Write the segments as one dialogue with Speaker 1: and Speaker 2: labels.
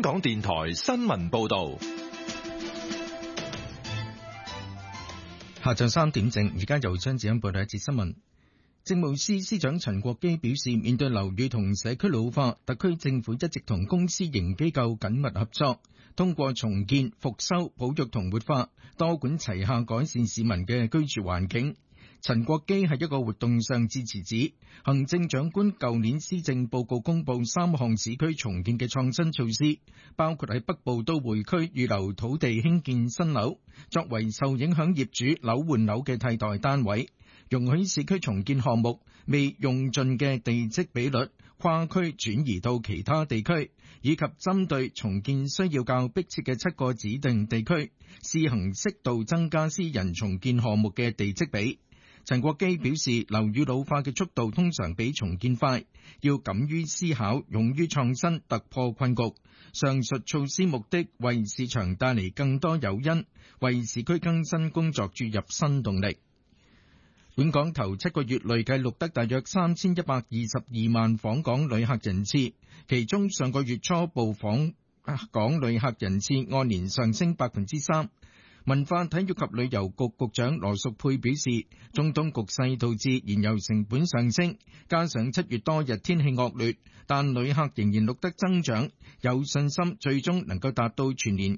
Speaker 1: 港電台新聞報道。
Speaker 2: 下晝3點正，而家由張子欣報道一節新聞。政務司司長陳國基表示，面對樓宇同社區老化，特區政府一直同公私營機構緊密合作，通過重建、復修、保育同活化，多管齊下改善市民嘅居住環境。陳國基喺一個活動上致辭指，行政長官舊年施政報告公布3項市區重建嘅創新措施，包括喺北部都會區預留土地興建新樓，作為受影響業主樓換樓嘅替代單位，容許市區重建項目未用盡嘅地積比率跨區轉移到其他地區，以及針對重建需要較迫切嘅7個指定地區，試行適度增加私人重建項目嘅地積比。陳國基表示，樓宇老化嘅速度通常比重建快，要敢於思考，勇於創新，突破困局。上述措施目的為市場帶嚟更多誘因，為市區更新工作注入新動力。本港頭7個月累計錄得大約3122萬訪港旅客人次，其中上個月初步訪港旅客人次按年上升3%。文化體育及旅遊局局長羅淑佩表示，中東局勢導致燃油成本上升，加上7月多日天氣惡劣，但旅客仍然錄得增長，有信心最終能夠達到全年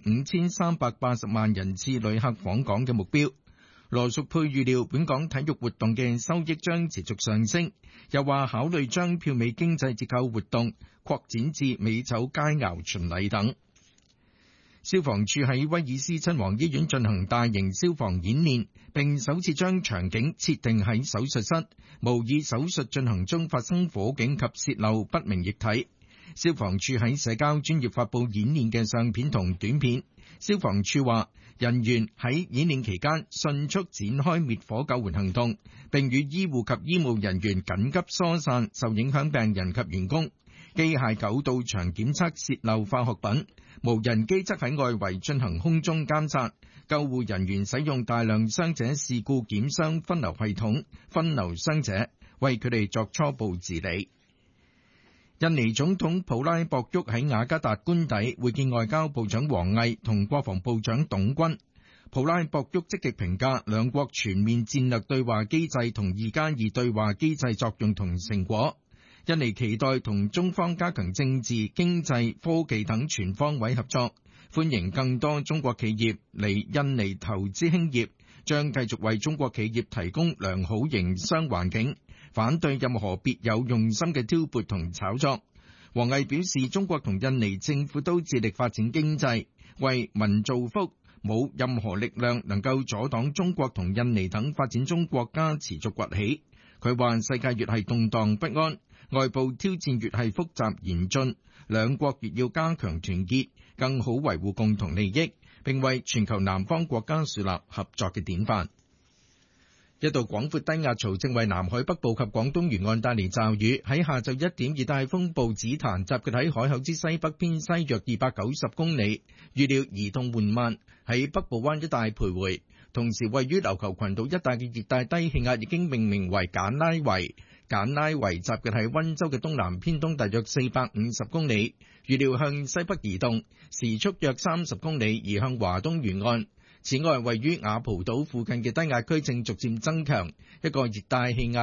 Speaker 2: 5380萬人次旅客訪港嘅目標。羅淑佩預料本港體育活動嘅收益將持續上升，又話考慮將票尾經濟折扣活動擴展至美酒佳肴巡禮等。消防處喺威爾斯親王醫院進行大型消防演練，並首次將場景設定喺手術室，模擬手術進行中發生火警及洩漏不明液體。消防處喺社交專頁發布演練嘅相片同短片。消防處話，人員喺演練期間迅速展開滅火救援行動，並與醫護及醫務人員緊急疏散受影響病人及員工。機械狗到場檢測洩漏化學品，無人機則喺外圍進行空中監察。救護人員使用大量傷者事故檢傷分流系統分流傷者，為佢哋作初步治理。印尼總統普拉博沃喺雅加達官邸會見外交部長王毅同國防部長董軍。普拉博沃積極評價兩國全面戰略對話機制同2+2對話機制作用同成果。印尼期待同中方加強政治、經濟、科技等全方位合作，歡迎更多中國企業嚟印尼投資興業，將繼續為中國企業提供良好營商環境，反對任何別有用心嘅挑撥同炒作。王毅表示，中國同印尼政府都致力發展經濟，為民造福，冇任何力量能夠阻擋中國同印尼等發展中國家持續崛起。佢話世界越係動盪不安，外部挑戰越係複雜嚴峻，兩國越要加強團結，更好維護共同利益，並為全球南方國家樹立合作嘅典範。一道廣闊低壓槽正為南海北部及廣東沿岸帶嚟驟雨。喺下晝1點，熱帶風暴紫檀集結喺海口之西北偏西約290公里，預料移動緩慢，喺北部灣一帶徘徊。同時，位於琉球群島一帶嘅熱帶低氣壓已經命名為簡拉維。簡拉維集結喺溫州嘅東南偏東大約450公里，預料向西北移動，時速約30公里，移向華東沿岸。此外，位於雅蒲島附近嘅低壓區正逐漸增強，一個熱帶氣壓